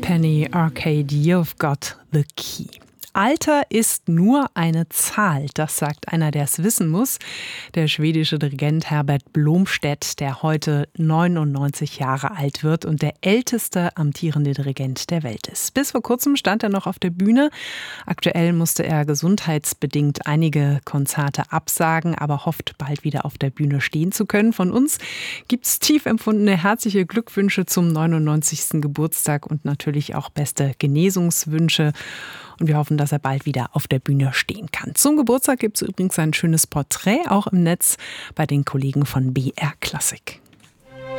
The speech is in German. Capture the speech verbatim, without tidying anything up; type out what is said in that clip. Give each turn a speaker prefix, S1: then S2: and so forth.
S1: Penny Arcade, you've got the key. Alter ist nur eine Zahl, das sagt einer, der es wissen muss. Der schwedische Dirigent Herbert Blomstedt, der heute neunundneunzig Jahre alt wird und der älteste amtierende Dirigent der Welt ist. Bis vor kurzem stand er noch auf der Bühne. Aktuell musste er gesundheitsbedingt einige Konzerte absagen, aber hofft, bald wieder auf der Bühne stehen zu können. Von uns gibt's tief empfundene herzliche Glückwünsche zum neunundneunzigsten Geburtstag und natürlich auch beste Genesungswünsche. Und wir hoffen, dass er bald wieder auf der Bühne stehen kann. Zum Geburtstag gibt es übrigens ein schönes Porträt, auch im Netz bei den Kollegen von B R Klassik.